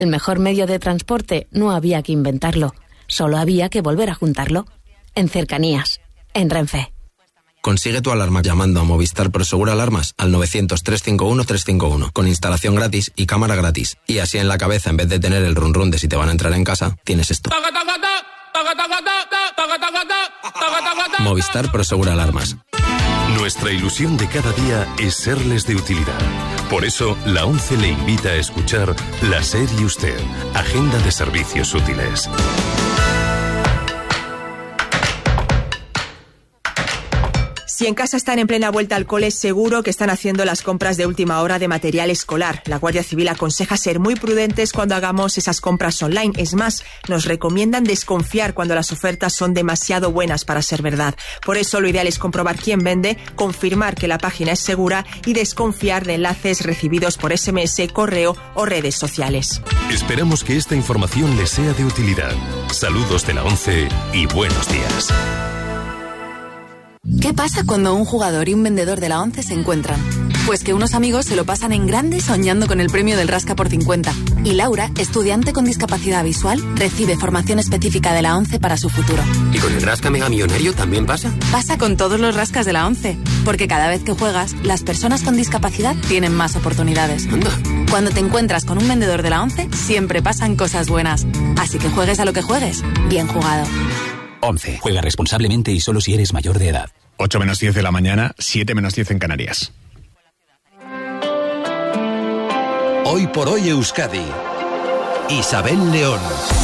El mejor medio de transporte no había que inventarlo, solo había que volver a juntarlo. En Cercanías, en Renfe. Consigue tu alarma llamando a Movistar Prosegur Alarmas al 900-351-351 con instalación gratis y cámara gratis. Y así en la cabeza, en vez de tener el run run de si te van a entrar en casa, tienes esto. Movistar Prosegur Alarmas. Nuestra ilusión de cada día es serles de utilidad. Por eso, la ONCE le invita a escuchar La SER y Usted, Agenda de Servicios Útiles. Si en casa están en plena vuelta al cole, seguro que están haciendo las compras de última hora de material escolar. La Guardia Civil aconseja ser muy prudentes cuando hagamos esas compras online. Es más, nos recomiendan desconfiar cuando las ofertas son demasiado buenas para ser verdad. Por eso lo ideal es comprobar quién vende, confirmar que la página es segura y desconfiar de enlaces recibidos por SMS, correo o redes sociales. Esperamos que esta información les sea de utilidad. Saludos de la ONCE y buenos días. ¿Qué pasa cuando un jugador y un vendedor de la ONCE se encuentran? Pues que unos amigos se lo pasan en grande soñando con el premio del Rasca por 50. Y Laura, estudiante con discapacidad visual, recibe formación específica de la ONCE para su futuro. ¿Y con el Rasca Mega Millonario también pasa? Pasa con todos los rascas de la ONCE, porque cada vez que juegas, las personas con discapacidad tienen más oportunidades. Anda. Cuando te encuentras con un vendedor de la ONCE, siempre pasan cosas buenas. Así que juegues a lo que juegues, bien jugado. ONCE. Juega responsablemente y solo si eres mayor de edad. 8 menos 10 de la mañana, 7 menos 10 en Canarias. Hoy por hoy Euskadi. Isabel León.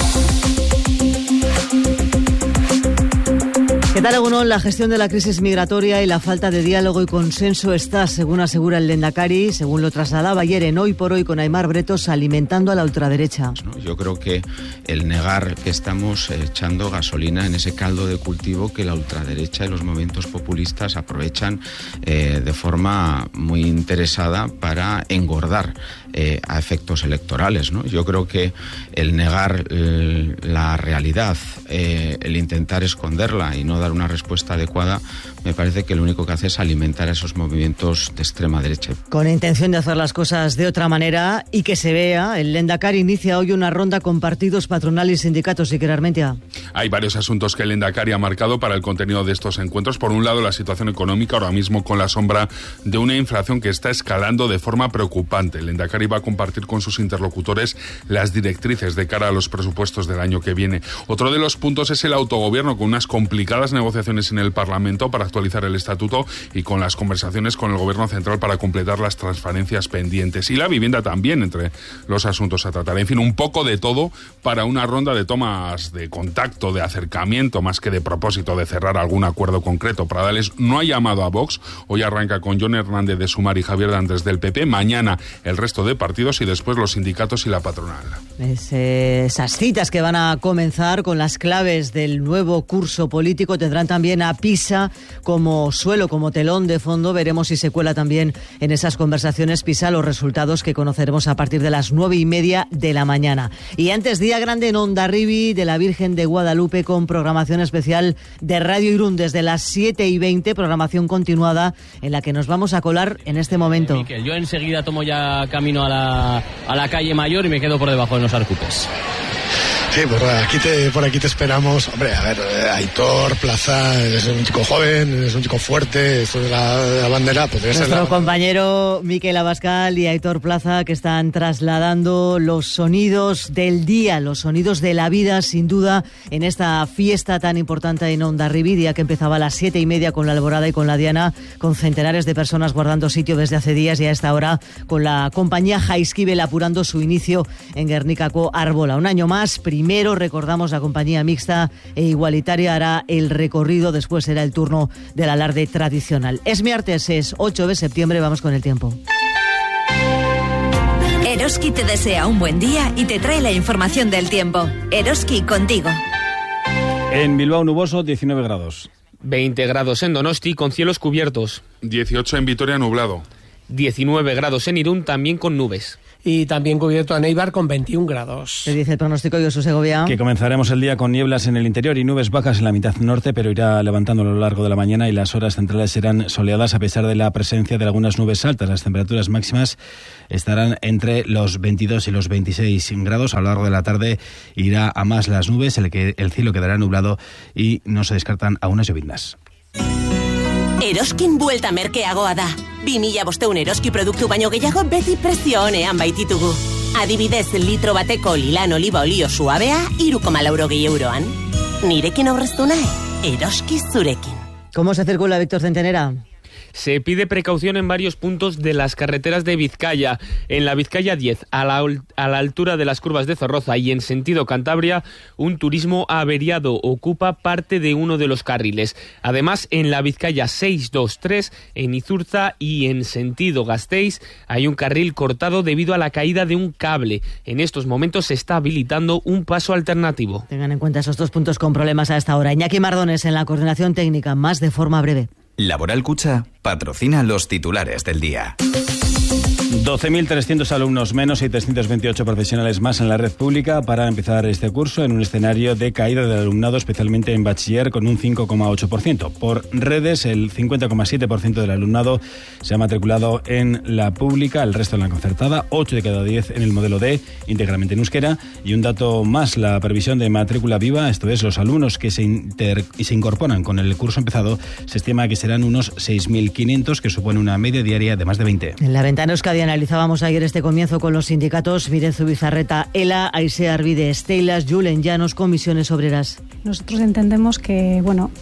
¿Qué tal, Egunon? La gestión de la crisis migratoria y la falta de diálogo y consenso está, según asegura el Lehendakari, según lo trasladaba ayer en Hoy por Hoy con Aimar Bretos, alimentando a la ultraderecha. Yo creo que el negar que estamos echando gasolina en ese caldo de cultivo que la ultraderecha y los movimientos populistas aprovechan de forma muy interesada para engordar a efectos electorales, ¿no? Yo creo que el negar la realidad, el intentar esconderla y no dar una respuesta adecuada, me parece que lo único que hace es alimentar a esos movimientos de extrema derecha. Con intención de hacer las cosas de otra manera y que se vea, el Lehendakari inicia hoy una ronda con partidos, patronal y sindicatos. Iker Armentia. Hay varios asuntos que el Lehendakari ha marcado para el contenido de estos encuentros. Por un lado, la situación económica, ahora mismo con la sombra de una inflación que está escalando de forma preocupante. El Lehendakari va a compartir con sus interlocutores las directrices de cara a los presupuestos del año que viene. Otro de los puntos es el autogobierno, con unas complicadas negociaciones en el Parlamento para actualizar el estatuto y con las conversaciones con el Gobierno central para completar las transferencias pendientes. Y la vivienda también entre los asuntos a tratar. En fin, un poco de todo para una ronda de tomas de contacto, de acercamiento, más que de propósito de cerrar algún acuerdo concreto. Pradales no ha llamado a Vox. Hoy arranca con Jon Hernández de Sumar y Javier Dantes del PP. Mañana el resto de partidos y después los sindicatos y la patronal. Esas citas que van a comenzar con las claves del nuevo curso político tendrán también a Pisa como suelo, como telón de fondo. Veremos si se cuela también en esas conversaciones Pisa los resultados que conoceremos a partir de las 9:30 de la mañana. Y antes, día grande en Hondarribia de la Virgen de Guadalupe, con programación especial de Radio Irún desde las 7:20, programación continuada en la que nos vamos a colar en este momento. Miquel, yo enseguida tomo ya camino a la calle Mayor y me quedo por debajo de los Arcupes. Sí, por aquí te esperamos. Hombre, a ver, Aitor, Plaza, eres un chico joven, eres un chico fuerte, esto de la bandera podría ser... Nuestro compañero Miquel Abascal y Aitor Plaza, que están trasladando los sonidos del día, los sonidos de la vida, sin duda, en esta fiesta tan importante en Hondarribia, día que empezaba a las 7:30 con la Alborada y con la Diana, con centenares de personas guardando sitio desde hace días, y a esta hora con la compañía Jaizkibel apurando su inicio en Gernikako Arbola. Un año más, primero recordamos, la compañía mixta e igualitaria hará el recorrido, después será el turno del alarde tradicional. Es martes, es 8 de septiembre, vamos con el tiempo. Eroski te desea un buen día y te trae la información del tiempo. Eroski, contigo. En Bilbao nuboso, 19 grados. 20 grados en Donosti con cielos cubiertos. 18 en Vitoria nublado. 19 grados en Irún también con nubes. y también cubierto a Neibar con 21 grados. ¿Qué dice el pronóstico, Josu Segovia? Que comenzaremos el día con nieblas en el interior y nubes bajas en la mitad norte, pero irá levantando a lo largo de la mañana y las horas centrales serán soleadas a pesar de la presencia de algunas nubes altas. Las temperaturas máximas estarán entre los 22 y los 26 grados. A lo largo de la tarde irá a más las nubes, el cielo quedará nublado y no se descartan algunas lloviznas. Eroskin buelta merkeagoa da. 2005 Eroski produktu baino gehiago beti prezio onean baititugu. Adibidez, litro bateko lilan oliba olio suabea 3,80 euroan. Nirekin aurreztu nahi, Eroski zurekin. ¿Cómo se circula, Víctor Centenera? Se pide precaución en varios puntos de las carreteras de Vizcaya. En la Vizcaya 10, a la altura de las curvas de Zorroza y en sentido Cantabria, un turismo averiado ocupa parte de uno de los carriles. Además, en la Vizcaya 623, en Izurza y en sentido Gasteiz, hay un carril cortado debido a la caída de un cable. En estos momentos se está habilitando un paso alternativo. Tengan en cuenta esos 2 puntos con problemas a esta hora. Iñaki Mardones en la coordinación técnica, más de forma breve. Laboral Cucha patrocina los titulares del día. 12.300 alumnos menos y 328 profesionales más en la red pública para empezar este curso en un escenario de caída del alumnado, especialmente en bachiller, con un 5,8%. Por redes, el 50,7% del alumnado se ha matriculado en la pública, el resto en la concertada, 8 de cada 10 en el modelo D, íntegramente en euskera. Y un dato más, la previsión de matrícula viva, esto es, los alumnos que se incorporan con el curso empezado, se estima que serán unos 6.500, que supone una media diaria de más de 20. En la ventana Euskadi analizábamos ayer este comienzo con los sindicatos Mirezu Bizarreta, ELA, Aisea Arvide, Estelas, Julen Llanos, Comisiones Obreras. Nosotros entendemos que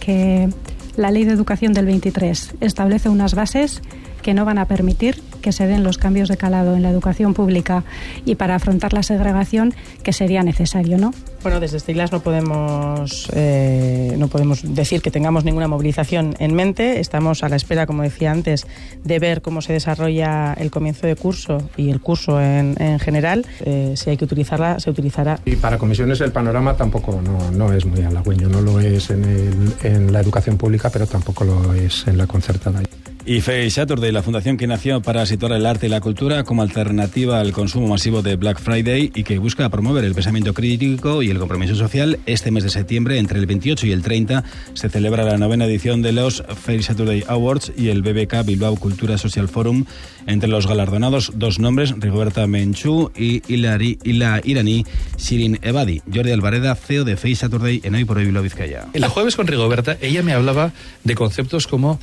la Ley de Educación del 23 establece unas bases que no van a permitir que se den los cambios de calado en la educación pública y para afrontar la segregación que sería necesario, ¿no? Bueno, desde Estelas no podemos decir que tengamos ninguna movilización en mente. Estamos a la espera, como decía antes, de ver cómo se desarrolla el comienzo de curso y el curso en general. Si hay que utilizarla, se utilizará. Y para Comisiones el panorama tampoco no es muy halagüeño. No lo es en la educación pública, pero tampoco lo es en la concertada. Y Face Saturday, la fundación que nació para situar el arte y la cultura como alternativa al consumo masivo de Black Friday y que busca promover el pensamiento crítico y el compromiso social, este mes de septiembre, entre el 28 y el 30, se celebra la 9ª edición de los Face Saturday Awards y el BBK Bilbao Cultura Social Forum. Entre los galardonados, 2 nombres, Rigoberta Menchú y la iraní Shirin Ebadi. Jordi Alvareda, CEO de Face Saturday en Hoy por Hoy Bilbao Vizcaya. El jueves con Rigoberta, ella me hablaba de conceptos como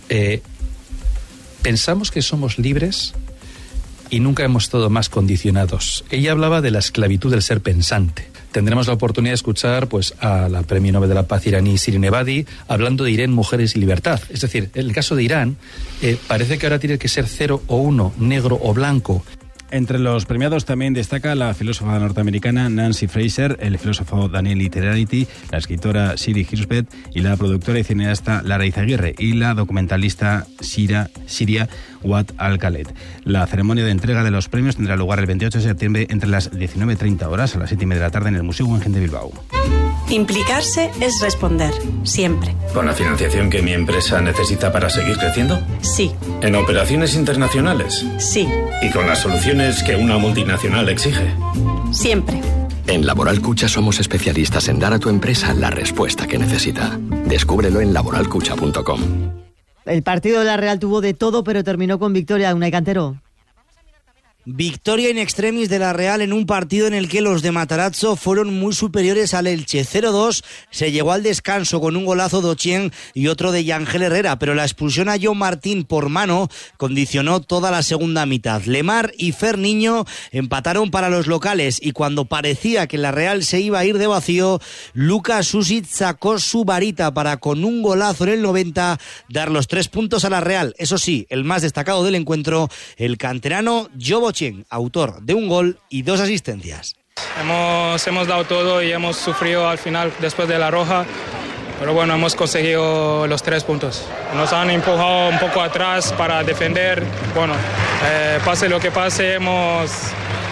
pensamos que somos libres y nunca hemos estado más condicionados. Ella hablaba de la esclavitud del ser pensante. Tendremos la oportunidad de escuchar a la Premio Nobel de la Paz iraní Shirin Ebadi hablando de Irán, mujeres y libertad. Es decir, en el caso de Irán, parece que ahora tiene que ser 0 o 1, negro o blanco. Entre los premiados también destaca la filósofa norteamericana Nancy Fraser, el filósofo Daniel Literarity, la escritora Siri Hirsbeth y la productora y cineasta Lara Izaguirre y la documentalista Siria Watt Al-Khaled. La ceremonia de entrega de los premios tendrá lugar el 28 de septiembre entre las 19:30 horas a las 7:30 de la tarde en el Museo Guggenheim de Bilbao. Implicarse es responder, siempre. ¿Con la financiación que mi empresa necesita para seguir creciendo? Sí. ¿En operaciones internacionales? Sí. ¿Y con las soluciones que una multinacional exige? Siempre. En Laboral Cucha somos especialistas en dar a tu empresa la respuesta que necesita. Descúbrelo en laboralcucha.com. El partido de la Real tuvo de todo, pero terminó con victoria. Unai Cantero. Victoria in extremis de la Real en un partido en el que los de Matarazzo fueron muy superiores al Elche. 0-2, se llegó al descanso con un golazo de Ochien y otro de Yangel Herrera, pero la expulsión a John Martín por mano condicionó toda la segunda mitad. Lemar y Fer Niño empataron para los locales y cuando parecía que la Real se iba a ir de vacío, Lucas Susic sacó su varita para con un golazo en el 90 dar los 3 puntos a la Real. Eso sí, el más destacado del encuentro, el canterano Jobo Chen, autor de un gol y 2 asistencias. Hemos dado todo y hemos sufrido al final después de la roja, pero bueno, hemos conseguido los 3 puntos. Nos han empujado un poco atrás para defender. Bueno, pase lo que pase, hemos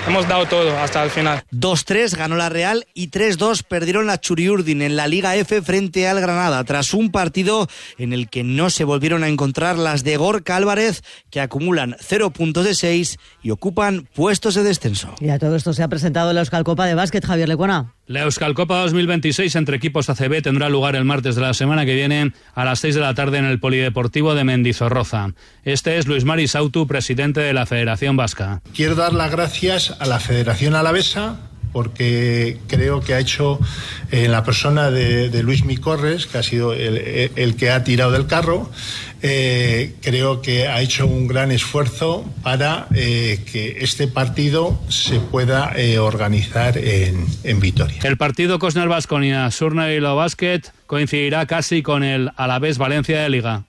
hemos dado todo hasta el final. 2-3 ganó la Real y 3-2 perdieron la Churiurdin en la Liga F frente al Granada, tras un partido en el que no se volvieron a encontrar las de Gorka Álvarez, que acumulan 0 puntos de 6 y ocupan puestos de descenso. Y a todo esto se ha presentado la Euskalcopa de básquet, Javier Lecuona. La Euskalcopa 2026 entre equipos ACB tendrá lugar el martes de la semana que viene a las 6 de la tarde en el Polideportivo de Mendizorroza. Este es Luis Mari Sautu, presidente de la Federación Vasca. Quiero dar las gracias a la Federación Alavesa, porque creo que ha hecho en la persona de Luis Micorres, que ha sido el que ha tirado del carro, creo que ha hecho un gran esfuerzo para que este partido se pueda organizar en Vitoria. El partido Kosner-Baskonia Surnailo Basket coincidirá casi con el Alavés Valencia de Liga.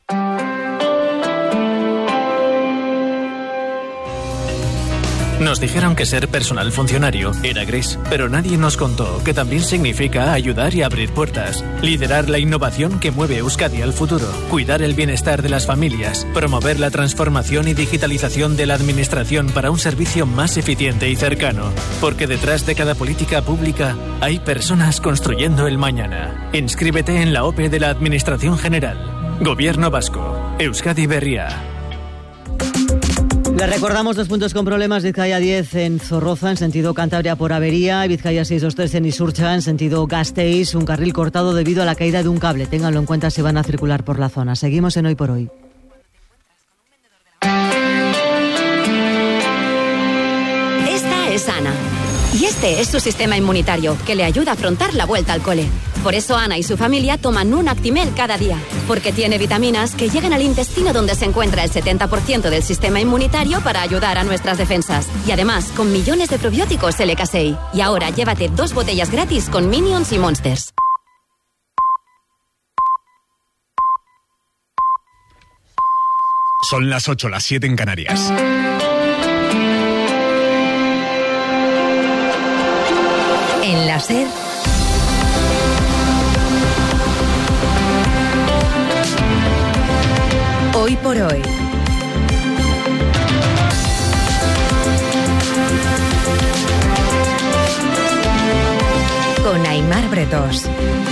Nos dijeron que ser personal funcionario era gris, pero nadie nos contó que también significa ayudar y abrir puertas, liderar la innovación que mueve Euskadi al futuro, cuidar el bienestar de las familias, promover la transformación y digitalización de la administración para un servicio más eficiente y cercano, porque detrás de cada política pública hay personas construyendo el mañana. Inscríbete en la OPE de la Administración General. Gobierno Vasco. Euskadi Berria. Le recordamos los puntos con problemas: Vizcaya 10 en Zorroza, en sentido Cantabria por avería, y Vizcaya 623 en Isurcha, en sentido Gasteiz, un carril cortado debido a la caída de un cable. Ténganlo en cuenta si van a circular por la zona. Seguimos en Hoy por Hoy. Esta es Ana. Y este es su sistema inmunitario, que le ayuda a afrontar la vuelta al cole. Por eso Ana y su familia toman un Actimel cada día, porque tiene vitaminas que llegan al intestino, donde se encuentra el 70% del sistema inmunitario, para ayudar a nuestras defensas. Y además, con millones de probióticos LK6. Y ahora llévate 2 botellas gratis con Minions y Monsters. Son las 8, las 7 en Canarias. En la SER, Hoy por Hoy. Con Aimar Bretos.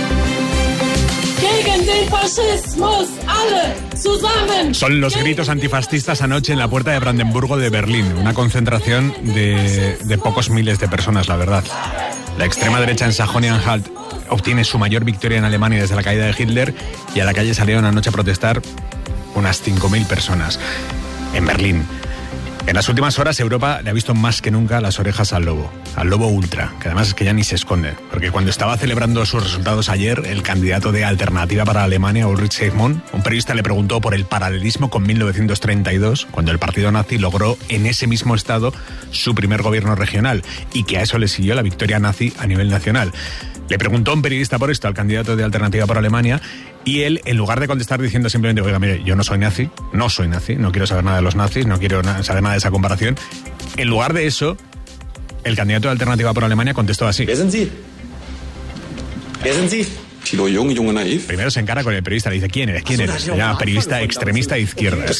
Son los gritos antifascistas anoche en la puerta de Brandenburgo de Berlín. Una concentración de pocos miles de personas, la verdad. La extrema derecha en Sajonia-Anhalt obtiene su mayor victoria en Alemania desde la caída de Hitler, y a la calle salieron anoche a protestar unas 5.000 personas en Berlín. En las últimas horas Europa le ha visto más que nunca las orejas al lobo ultra, que además es que ya ni se esconde, porque cuando estaba celebrando sus resultados ayer, el candidato de Alternativa para Alemania, Ulrich Seidmann, un periodista le preguntó por el paralelismo con 1932, cuando el partido nazi logró en ese mismo estado su primer gobierno regional, y que a eso le siguió la victoria nazi a nivel nacional. Le preguntó un periodista por esto al candidato de Alternativa para Alemania, y él, en lugar de contestar diciendo simplemente, oiga, mire, yo no soy nazi, no quiero saber nada de los nazis, no quiero saber nada de esa comparación, en lugar de eso, el candidato de Alternativa por Alemania contestó así. ¿Wer sind Sie? Thilo Jung, Junge Naiv. Primero se encara con el periodista, le dice, ¿quién eres? Se llama periodista extremista de izquierdas.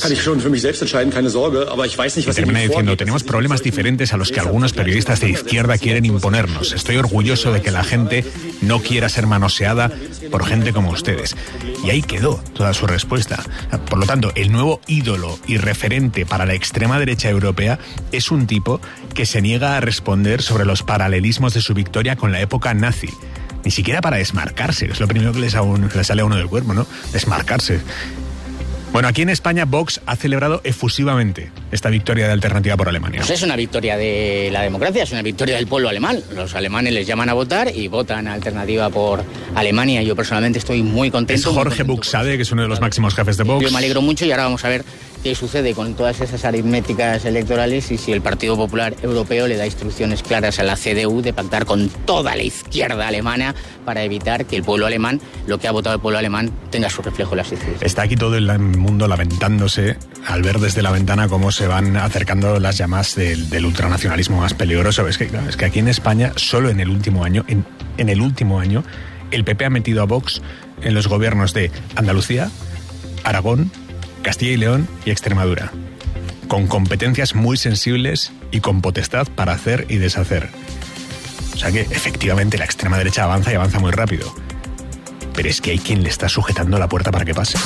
Y termina diciendo, tenemos problemas diferentes a los que algunos periodistas de izquierda quieren imponernos. Estoy orgulloso de que la gente no quiera ser manoseada por gente como ustedes. Y ahí quedó toda su respuesta. Por lo tanto, el nuevo ídolo y referente para la extrema derecha europea es un tipo que se niega a responder sobre los paralelismos de su victoria con la época nazi. Ni siquiera para desmarcarse, es lo primero que le sale a uno del cuerpo, ¿no? Desmarcarse. Bueno, aquí en España Vox ha celebrado efusivamente esta victoria de Alternativa por Alemania. Pues es una victoria de la democracia, es una victoria del pueblo alemán. Los alemanes les llaman a votar y votan Alternativa por Alemania. Yo personalmente estoy muy contento. Es Jorge Buxade, que es uno de los máximos jefes de Vox. Yo me alegro mucho y ahora vamos a ver qué sucede con todas esas aritméticas electorales y si el Partido Popular Europeo le da instrucciones claras a la CDU de pactar con toda la izquierda alemana para evitar que el pueblo alemán, lo que ha votado el pueblo alemán, tenga su reflejo en las instituciones. Está aquí todo el mundo lamentándose al ver desde la ventana cómo se van acercando las llamas del ultranacionalismo más peligroso. Es que aquí en España, solo en el último año, en el último año, el PP ha metido a Vox en los gobiernos de Andalucía, Aragón, Castilla y León y Extremadura. con competencias muy sensibles y con potestad para hacer y deshacer. O sea que efectivamente la extrema derecha avanza y avanza muy rápido. Pero es que hay quien le está sujetando la puerta para que pase.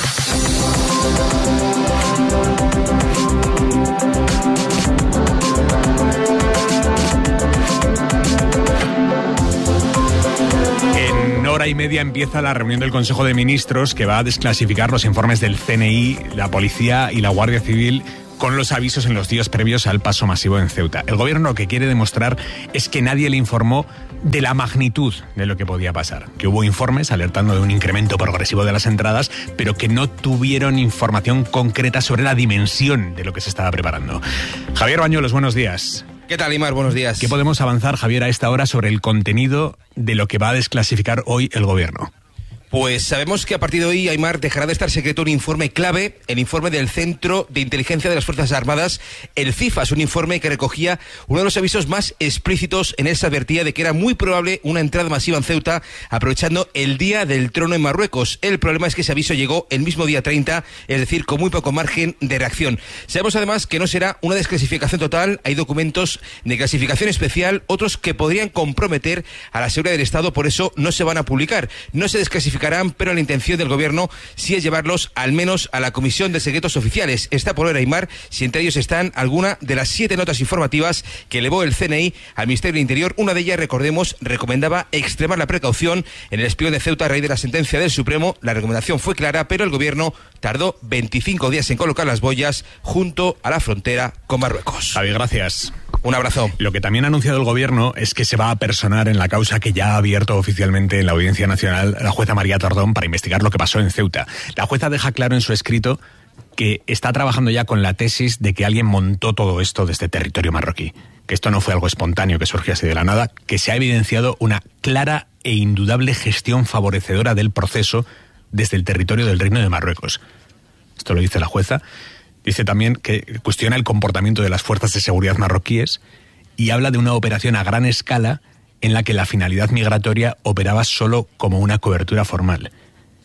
En hora y media empieza la reunión del Consejo de Ministros que va a desclasificar los informes del CNI, la Policía y la Guardia Civil con los avisos en los días previos al paso masivo en Ceuta. El gobierno lo que quiere demostrar es que nadie le informó de la magnitud de lo que podía pasar, que hubo informes alertando de un incremento progresivo de las entradas, pero que no tuvieron información concreta sobre la dimensión de lo que se estaba preparando. Javier Bañuelos, buenos días. ¿Qué tal, Imar? Buenos días. ¿Qué podemos avanzar, Javier, a esta hora sobre el contenido de lo que va a desclasificar hoy el gobierno? Pues sabemos que a partir de hoy, Aymar, dejará de estar secreto un informe clave, el informe del Centro de Inteligencia de las Fuerzas Armadas, el CIFAS, un informe que recogía uno de los avisos más explícitos. En él se advertía de que era muy probable una entrada masiva en Ceuta, aprovechando el Día del Trono en Marruecos. El problema es que ese aviso llegó el mismo día 30, es decir, con muy poco margen de reacción. Sabemos además que no será una desclasificación total, hay documentos de clasificación especial, otros que podrían comprometer a la seguridad del Estado, por eso no se van a publicar, no se desclasificarán, pero la intención del gobierno sí es llevarlos al menos a la Comisión de Secretos Oficiales. Está por ver, Aymar, si entre ellos están alguna de las 7 notas informativas que elevó el CNI al Ministerio del Interior. Una de ellas, recordemos, recomendaba extremar la precaución en el espión de Ceuta a raíz de la sentencia del Supremo. La recomendación fue clara, pero el gobierno tardó 25 días en colocar las boyas junto a la frontera con Marruecos. Javi, gracias. Un abrazo. Lo que también ha anunciado el gobierno es que se va a personar en la causa que ya ha abierto oficialmente en la Audiencia Nacional la jueza María Tardón para investigar lo que pasó en Ceuta. La jueza deja claro en su escrito que está trabajando ya con la tesis de que alguien montó todo esto desde territorio marroquí, que esto no fue algo espontáneo que surgió así de la nada, que se ha evidenciado una clara e indudable gestión favorecedora del proceso desde el territorio del Reino de Marruecos. Esto lo dice la jueza. Dice también que cuestiona el comportamiento de las fuerzas de seguridad marroquíes y habla de una operación a gran escala en la que la finalidad migratoria operaba solo como una cobertura formal.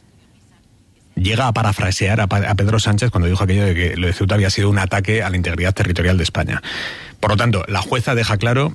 Llega a parafrasear a Pedro Sánchez cuando dijo aquello de que lo de Ceuta había sido un ataque a la integridad territorial de España. Por lo tanto, la jueza deja claro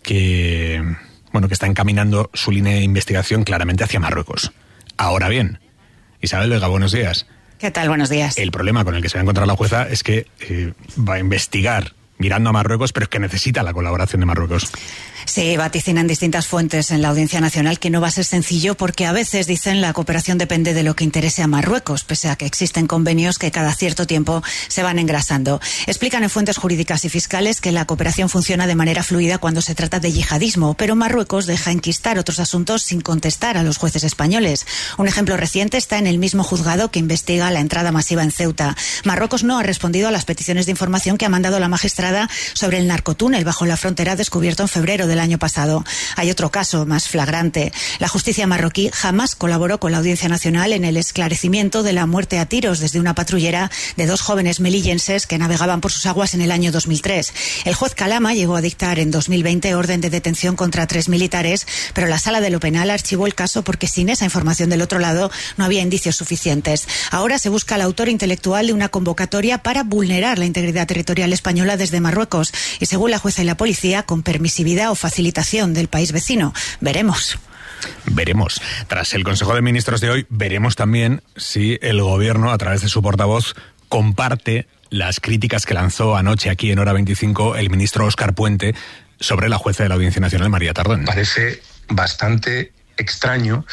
que está encaminando su línea de investigación claramente hacia Marruecos. Ahora bien, Isabel Vega, buenos días. ¿Qué tal? Buenos días. El problema con el que se va a encontrar la jueza es que va a investigar mirando a Marruecos, pero es que necesita la colaboración de Marruecos. Sí, vaticinan distintas fuentes en la Audiencia Nacional que no va a ser sencillo porque a veces, dicen, la cooperación depende de lo que interese a Marruecos, pese a que existen convenios que cada cierto tiempo se van engrasando. Explican en fuentes jurídicas y fiscales que la cooperación funciona de manera fluida cuando se trata de yihadismo, pero Marruecos deja enquistar otros asuntos sin contestar a los jueces españoles. Un ejemplo reciente está en el mismo juzgado que investiga la entrada masiva en Ceuta. Marruecos no ha respondido a las peticiones de información que ha mandado la magistrada sobre el narcotúnel bajo la frontera descubierto en febrero del año pasado. Hay otro caso más flagrante. La justicia marroquí jamás colaboró con la Audiencia Nacional en el esclarecimiento de la muerte a tiros desde una patrullera de 2 jóvenes melillenses que navegaban por sus aguas en el año 2003. El juez Calama llegó a dictar en 2020 orden de detención contra 3 militares, pero la Sala de lo Penal archivó el caso porque sin esa información del otro lado no había indicios suficientes. Ahora se busca al autor intelectual de una convocatoria para vulnerar la integridad territorial española desde Marruecos y, según la jueza y la policía, con permisividad o facilitación del país vecino. Veremos. Veremos. Tras el Consejo de Ministros de hoy, veremos también si el gobierno, a través de su portavoz, comparte las críticas que lanzó anoche aquí en Hora 25 el ministro Óscar Puente sobre la jueza de la Audiencia Nacional, María Tardón. Parece bastante extraño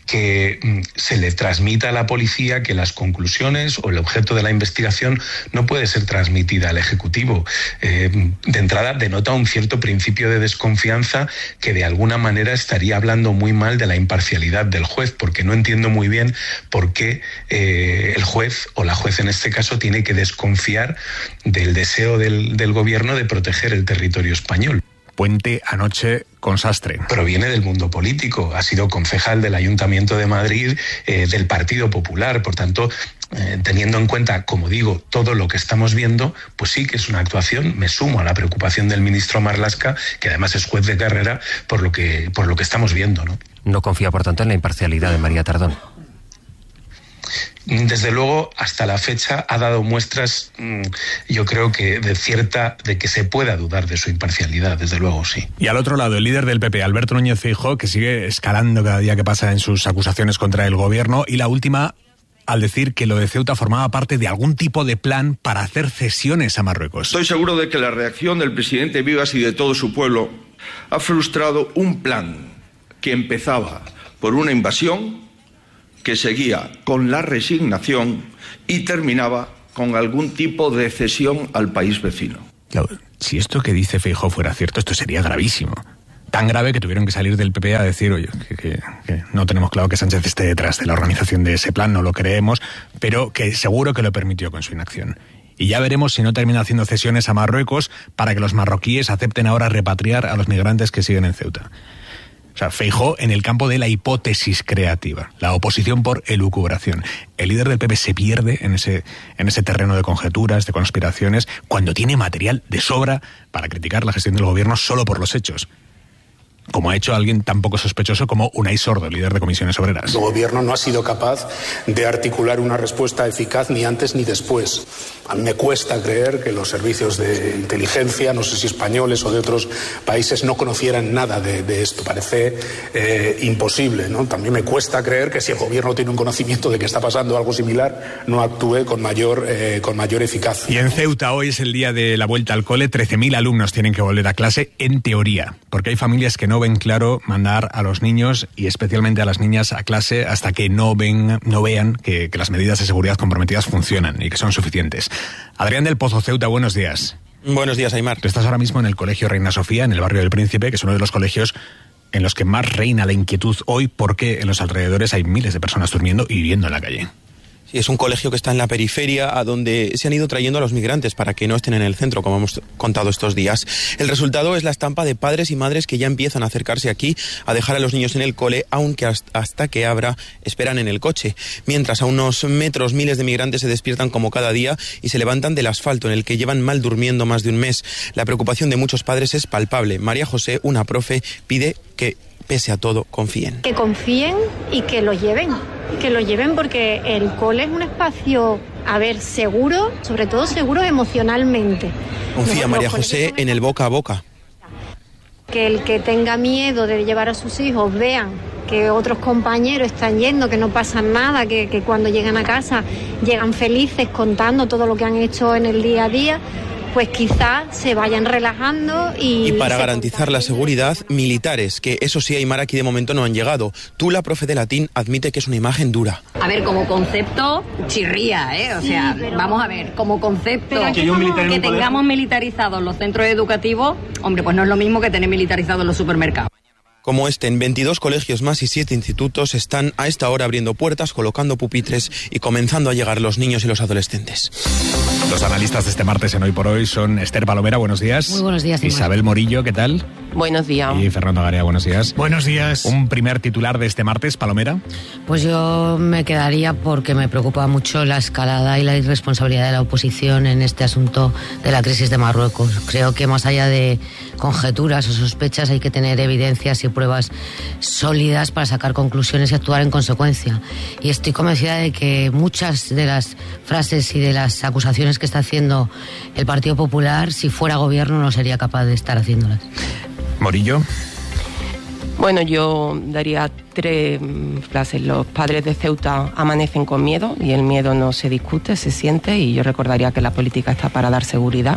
que se le transmita a la policía que las conclusiones o el objeto de la investigación no puede ser transmitida al Ejecutivo. De entrada denota un cierto principio de desconfianza que de alguna manera estaría hablando muy mal de la imparcialidad del juez, porque no entiendo muy bien por qué el juez o la juez en este caso tiene que desconfiar del deseo del gobierno de proteger el territorio español. Puente anoche con Sastre. Proviene del mundo político, ha sido concejal del Ayuntamiento de Madrid, del Partido Popular, por tanto, teniendo en cuenta, como digo, todo lo que estamos viendo, pues sí que es una actuación. Me sumo a la preocupación del ministro Marlaska, que además es juez de carrera, por lo que estamos viendo, ¿no? No confía, por tanto, en la imparcialidad de María Tardón. desde luego, hasta la fecha ha dado muestras, yo creo que de que se pueda dudar de su imparcialidad, desde luego, sí. Y al otro lado, el líder del PP, Alberto Núñez Feijóo, que sigue escalando cada día que pasa en sus acusaciones contra el gobierno, y la última al decir que lo de Ceuta formaba parte de algún tipo de plan para hacer cesiones a Marruecos. Estoy seguro de que la reacción del presidente Vivas y de todo su pueblo ha frustrado un plan que empezaba por una invasión, que seguía con la resignación y terminaba con algún tipo de cesión al país vecino. Claro, si esto que dice Feijóo fuera cierto, esto sería gravísimo. Tan grave que tuvieron que salir del PP a decir, oye, que no tenemos claro que Sánchez esté detrás de la organización de ese plan, no lo creemos, pero que seguro que lo permitió con su inacción. Y ya veremos si no termina haciendo cesiones a Marruecos para que los marroquíes acepten ahora repatriar a los migrantes que siguen en Ceuta. O sea, Feijóo en el campo de la hipótesis creativa, la oposición por elucubración. El líder del PP se pierde en ese terreno de conjeturas, de conspiraciones, cuando tiene material de sobra para criticar la gestión del gobierno solo por los hechos. Como ha hecho alguien tan poco sospechoso como Unai Sordo, líder de Comisiones Obreras. El gobierno no ha sido capaz de articular una respuesta eficaz ni antes ni después. A mí me cuesta creer que los servicios de inteligencia, no sé si españoles o de otros países, no conocieran nada de esto. Parece imposible, ¿no? También me cuesta creer que si el gobierno tiene un conocimiento de que está pasando algo similar, no actúe con mayor eficacia. Y en Ceuta hoy es el día de la vuelta al cole. 13.000 alumnos tienen que volver a clase en teoría, porque hay familias que no ven claro mandar a los niños y especialmente a las niñas a clase hasta que no vean que las medidas de seguridad comprometidas funcionan y que son suficientes. Adrián del Pozo, Ceuta, buenos días. Buenos días, Aimar. Tú estás ahora mismo en el Colegio Reina Sofía, en el barrio del Príncipe, que es uno de los colegios en los que más reina la inquietud hoy porque en los alrededores hay miles de personas durmiendo y viviendo en la calle. Sí, es un colegio que está en la periferia, a donde se han ido trayendo a los migrantes para que no estén en el centro, como hemos contado estos días. El resultado es la estampa de padres y madres que ya empiezan a acercarse aquí a dejar a los niños en el cole, aunque hasta que abra esperan en el coche. Mientras a unos metros miles de migrantes se despiertan como cada día y se levantan del asfalto en el que llevan mal durmiendo más de un mes. La preocupación de muchos padres es palpable. María José, una profe, pide que pese a todo, confíen. Que confíen y que lo lleven. Que lo lleven porque el cole es un espacio, seguro, sobre todo seguro emocionalmente. Confía María José en el boca a boca. Que el que tenga miedo de llevar a sus hijos vean que otros compañeros están yendo, que no pasa nada, que cuando llegan a casa llegan felices contando todo lo que han hecho en el día a día, pues quizás se vayan relajando y para garantizar la seguridad, militares, que eso sí, Aimar, aquí de momento no han llegado. Tú, la profe de latín, admite que es una imagen dura. A ver, como concepto, chirría, ¿eh? O sea, sí, vamos a ver, como concepto, que tengamos militarizados los centros educativos, hombre, pues no es lo mismo que tener militarizados los supermercados. Como en 22 colegios más y 7 institutos están a esta hora abriendo puertas, colocando pupitres y comenzando a llegar los niños y los adolescentes. Los analistas de este martes en Hoy por Hoy son Esther Palomera, buenos días. Muy buenos días. Isabel Morillo, ¿qué tal? Buenos días. Y Fernando Garea, buenos días. Buenos días. Un primer titular de este martes, Palomera. Pues yo me quedaría porque me preocupa mucho la escalada y la irresponsabilidad de la oposición en este asunto de la crisis de Marruecos. Creo que más allá de conjeturas o sospechas hay que tener evidencias y pruebas sólidas para sacar conclusiones y actuar en consecuencia. Y estoy convencida de que muchas de las frases y de las acusaciones que está haciendo el Partido Popular, si fuera gobierno, no sería capaz de estar haciéndolas. Morillo. Bueno, yo daría 3 frases. Los padres de Ceuta amanecen con miedo y el miedo no se discute, se siente, y yo recordaría que la política está para dar seguridad.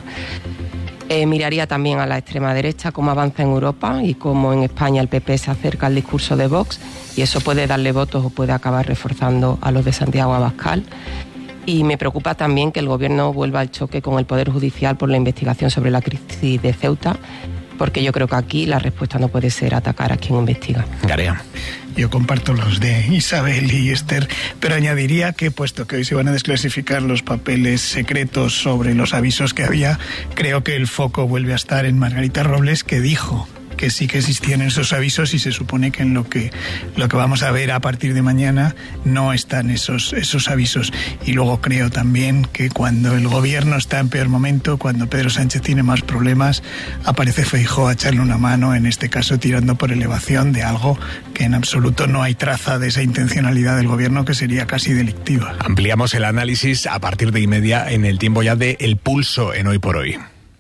Miraría también a la extrema derecha, cómo avanza en Europa y cómo en España el PP se acerca al discurso de Vox, y eso puede darle votos o puede acabar reforzando a los de Santiago Abascal. Y me preocupa también que el Gobierno vuelva al choque con el Poder Judicial por la investigación sobre la crisis de Ceuta, porque yo creo que aquí la respuesta no puede ser atacar a quien investiga. Garea. Yo comparto los de Isabel y Esther, pero añadiría que, puesto que hoy se van a desclasificar los papeles secretos sobre los avisos que había, creo que el foco vuelve a estar en Margarita Robles, que dijo que sí que existían esos avisos y se supone que en lo que vamos a ver a partir de mañana no están esos avisos. Y luego creo también que cuando el gobierno está en peor momento, cuando Pedro Sánchez tiene más problemas, aparece Feijóo a echarle una mano, en este caso tirando por elevación de algo que en absoluto no hay traza de esa intencionalidad del gobierno, que sería casi delictiva. Ampliamos el análisis a partir de 1:30 en el tiempo ya de El Pulso en Hoy por Hoy.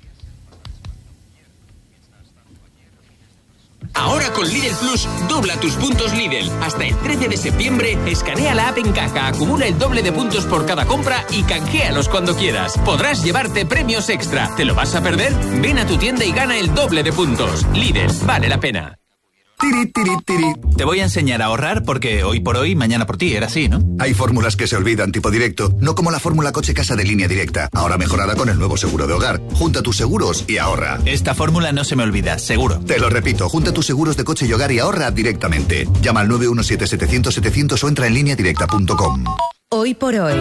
Ahora con Lidl Plus, dobla tus puntos Lidl. Hasta el 13 de septiembre, escanea la app en caja, acumula el doble de puntos por cada compra y canjealos cuando quieras. Podrás llevarte premios extra. ¿Te lo vas a perder? Ven a tu tienda y gana el doble de puntos. Lidl, vale la pena. Te voy a enseñar a ahorrar porque hoy por hoy, mañana por ti, era así, ¿no? Hay fórmulas que se olvidan, tipo directo, no como la fórmula coche-casa de Línea Directa, ahora mejorada con el nuevo seguro de hogar. Junta tus seguros y ahorra. Esta fórmula no se me olvida, seguro. Te lo repito, junta tus seguros de coche y hogar y ahorra directamente. Llama al 917-700-700 o entra en lineadirecta.com. Hoy por hoy,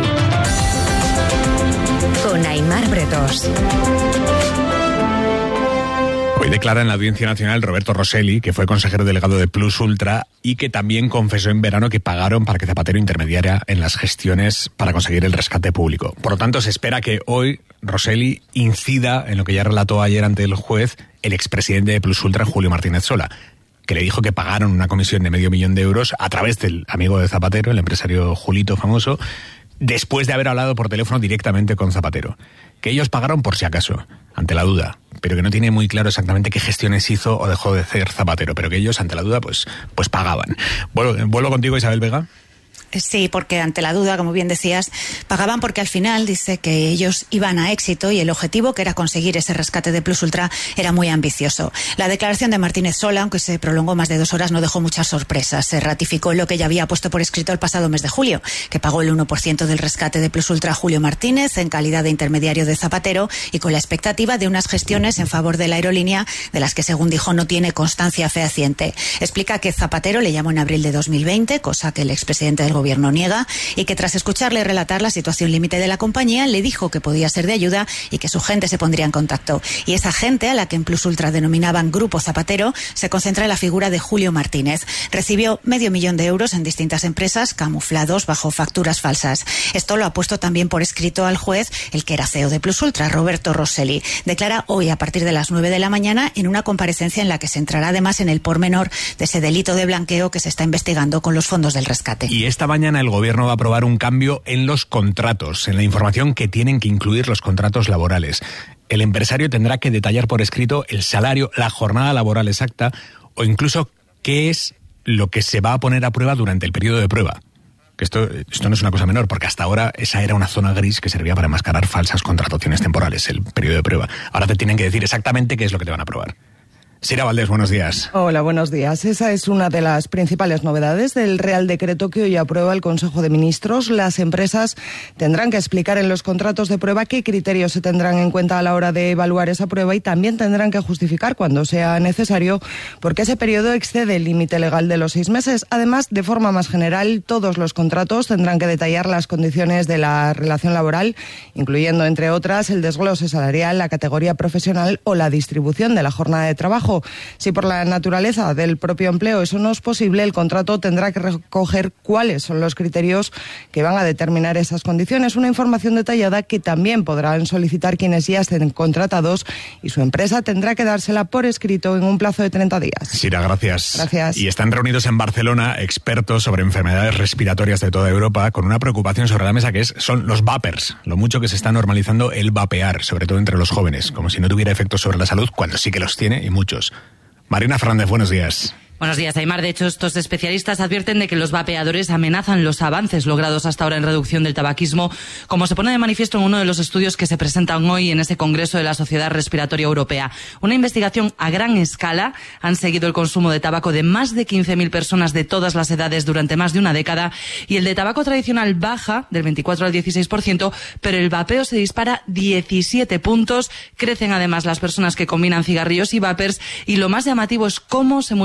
con Aimar Bretos. Hoy declara en la Audiencia Nacional Roberto Rosselli, que fue consejero delegado de Plus Ultra y que también confesó en verano que pagaron para que Zapatero intermediara en las gestiones para conseguir el rescate público. Por lo tanto, se espera que hoy Rosselli incida en lo que ya relató ayer ante el juez el expresidente de Plus Ultra, Julio Martínez Sola, que le dijo que pagaron una comisión de $500,000 euros a través del amigo de Zapatero, el empresario Julito famoso, después de haber hablado por teléfono directamente con Zapatero. Que ellos pagaron por si acaso, ante la duda, pero que no tiene muy claro exactamente qué gestiones hizo o dejó de hacer Zapatero, pero que ellos, ante la duda, pues pagaban. Vuelvo contigo, Isabel Vega. Sí, porque ante la duda, como bien decías, pagaban porque al final dice que ellos iban a éxito y el objetivo, que era conseguir ese rescate de Plus Ultra, era muy ambicioso. La declaración de Martínez Sola, aunque se prolongó más de 2 horas, no dejó muchas sorpresas. Se ratificó lo que ya había puesto por escrito el pasado mes de julio, que pagó el 1% del rescate de Plus Ultra a Julio Martínez en calidad de intermediario de Zapatero y con la expectativa de unas gestiones en favor de la aerolínea de las que, según dijo, no tiene constancia fehaciente. Explica que Zapatero le llamó en abril de 2020, cosa que el expresidente del gobierno niega, y que tras escucharle relatar la situación límite de la compañía, le dijo que podía ser de ayuda y que su gente se pondría en contacto. Y esa gente, a la que en Plus Ultra denominaban Grupo Zapatero, se concentra en la figura de Julio Martínez. Recibió $500,000 en distintas empresas, camuflados bajo facturas falsas. Esto lo ha puesto también por escrito al juez el que era CEO de Plus Ultra, Roberto Rosselli. Declara hoy a partir de las 9 de la mañana en una comparecencia en la que se entrará además en el pormenor de ese delito de blanqueo que se está investigando con los fondos del rescate. Y esta mañana el gobierno va a aprobar un cambio en los contratos, en la información que tienen que incluir los contratos laborales. El empresario tendrá que detallar por escrito el salario, la jornada laboral exacta o incluso qué es lo que se va a poner a prueba durante el periodo de prueba. Que esto no es una cosa menor, porque hasta ahora esa era una zona gris que servía para enmascarar falsas contrataciones temporales, el periodo de prueba. Ahora te tienen que decir exactamente qué es lo que te van a probar. Sira Valdés, buenos días. Hola, buenos días. Esa es una de las principales novedades del Real Decreto que hoy aprueba el Consejo de Ministros. Las empresas tendrán que explicar en los contratos de prueba qué criterios se tendrán en cuenta a la hora de evaluar esa prueba y también tendrán que justificar cuando sea necesario por qué ese periodo excede el límite legal de los 6 meses. Además, de forma más general, todos los contratos tendrán que detallar las condiciones de la relación laboral, incluyendo, entre otras, el desglose salarial, la categoría profesional o la distribución de la jornada de trabajo. Si por la naturaleza del propio empleo eso no es posible, el contrato tendrá que recoger cuáles son los criterios que van a determinar esas condiciones. Una información detallada que también podrán solicitar quienes ya estén contratados y su empresa tendrá que dársela por escrito en un plazo de 30 días. Sira, gracias. Gracias. Y están reunidos en Barcelona expertos sobre enfermedades respiratorias de toda Europa con una preocupación sobre la mesa que son los vapers. Lo mucho que se está normalizando el vapear, sobre todo entre los jóvenes, como si no tuviera efectos sobre la salud, cuando sí que los tiene y muchos. Marina Fernández, buenos días. Buenos días, Aimar. De hecho, estos especialistas advierten de que los vapeadores amenazan los avances logrados hasta ahora en reducción del tabaquismo, como se pone de manifiesto en uno de los estudios que se presentan hoy en ese Congreso de la Sociedad Respiratoria Europea. Una investigación a gran escala. Han seguido el consumo de tabaco de más de 15.000 personas de todas las edades durante más de una década y el de tabaco tradicional baja del 24 al 16%, pero el vapeo se dispara 17 puntos. Crecen además las personas que combinan cigarrillos y vapers y lo más llamativo es cómo se multiplica la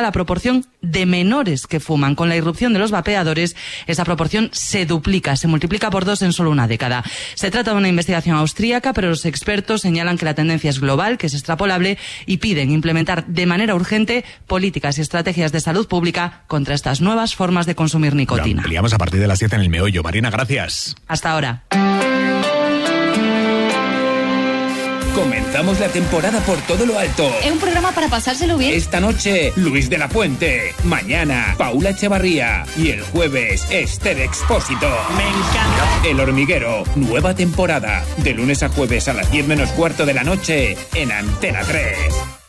la proporción de menores que fuman. Con la irrupción de los vapeadores, esa proporción se duplica, se multiplica por 2 en solo una década. Se trata de una investigación austríaca, pero los expertos señalan que la tendencia es global, que es extrapolable y piden implementar de manera urgente políticas y estrategias de salud pública contra estas nuevas formas de consumir nicotina. Lo ampliamos a partir de las 10 en El Meollo. Marina, gracias. Hasta ahora. Comenzamos la temporada por todo lo alto. Es un programa para pasárselo bien. Esta noche, Luis de la Fuente. Mañana, Paula Echevarría. Y el jueves, Esther Expósito. Me encanta. El Hormiguero, nueva temporada. De lunes a jueves a las 10 menos cuarto de la noche en Antena 3.